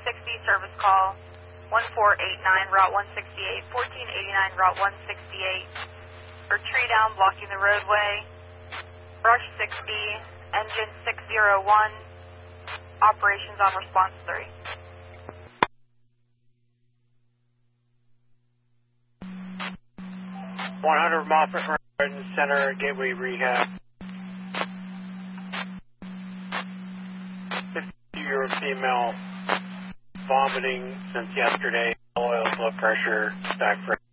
service call 1489 Route 168, 1489 Route 168. For tree down blocking the roadway. Brush 60, engine 601. Operations on response 3. Moffett Center, Gateway Rehab. 50-year-old female, vomiting since yesterday, oil, blood pressure, back pressure.